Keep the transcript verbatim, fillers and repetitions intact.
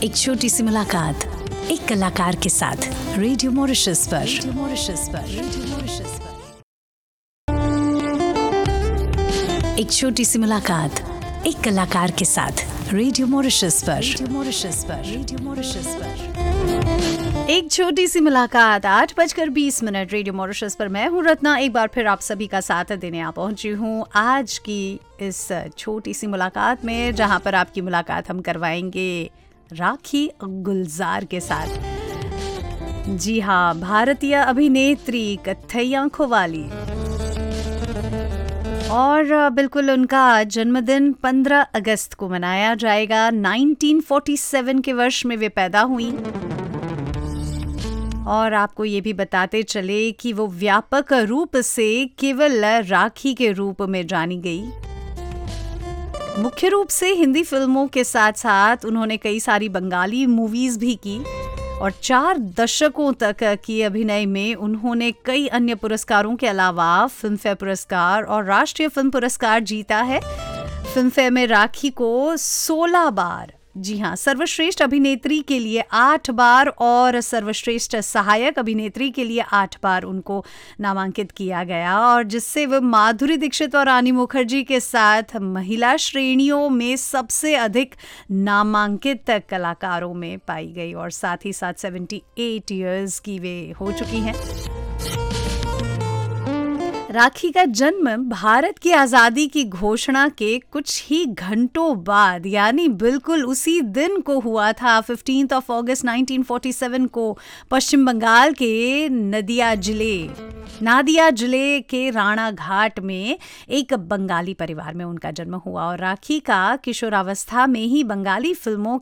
एक छोटी सी मुलाकात एक कलाकार के साथ रेडियो मॉरिशस पर रेडियो मॉरिशस पर रेडियो मॉरिशस पर एक छोटी सी मुलाकात एक कलाकार के साथ रेडियो मॉरिशस पर रेडियो मॉरिशस पर रेडियो मॉरिशस पर एक छोटी सी मुलाकात आठ बजकर बीस मिनट रेडियो मॉरिशस पर। मैं हूँ रत्ना, एक बार फिर आप सभी का साथ देने आ पहुंची हूँ आज की इस छोटी सी मुलाकात में, जहाँ पर आपकी मुलाकात हम करवाएंगे राखी गुलजार के साथ। जी हाँ, भारतीय अभिनेत्री, कत्थई आंखों वाली, और बिल्कुल उनका जन्मदिन पंद्रह अगस्त को मनाया जाएगा। उन्नीस सौ सैंतालीस के वर्ष में वे पैदा हुई और आपको ये भी बताते चले कि वो व्यापक रूप से केवल राखी के रूप में जानी गई। मुख्य रूप से हिंदी फिल्मों के साथ साथ उन्होंने कई सारी बंगाली मूवीज भी की और चार दशकों तक की अभिनय में उन्होंने कई अन्य पुरस्कारों के अलावा फिल्म फेयर पुरस्कार और राष्ट्रीय फिल्म पुरस्कार जीता है। फिल्म फेयर में राखी को सोलह बार, जी हाँ, सर्वश्रेष्ठ अभिनेत्री के लिए आठ बार और सर्वश्रेष्ठ सहायक अभिनेत्री के लिए आठ बार उनको नामांकित किया गया, और जिससे वह माधुरी दीक्षित और रानी मुखर्जी के साथ महिला श्रेणियों में सबसे अधिक नामांकित कलाकारों में पाई गई, और साथ ही साथ अठहत्तर इयर्स की वे हो चुकी हैं। राखी का जन्म भारत की आज़ादी की घोषणा के कुछ ही घंटों बाद, यानी बिल्कुल उसी दिन को हुआ था। पंद्रह ऑफ अगस्त उन्नीस सौ सैंतालीस को पश्चिम बंगाल के नदिया जिले नादिया जिले के राणा घाट में एक बंगाली परिवार में उनका जन्म हुआ, और राखी का किशोरावस्था में ही बंगाली फिल्मों